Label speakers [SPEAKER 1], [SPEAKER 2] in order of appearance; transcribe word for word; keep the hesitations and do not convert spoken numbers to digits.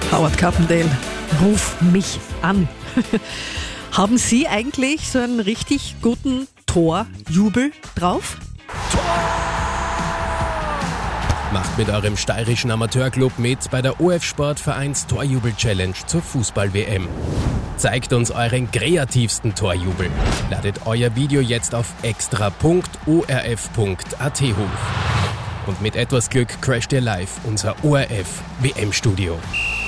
[SPEAKER 1] Howard Carpendale, ruf mich an. Haben Sie eigentlich so einen richtig guten Torjubel drauf?
[SPEAKER 2] Macht mit eurem steirischen Amateurclub mit bei der O F Sportvereins Torjubel-Challenge zur Fußball-W M. Zeigt uns euren kreativsten Torjubel. Ladet euer Video jetzt auf extra punkt o r f punkt a t hoch. Und mit etwas Glück crasht ihr live unser O R F-W M-Studio.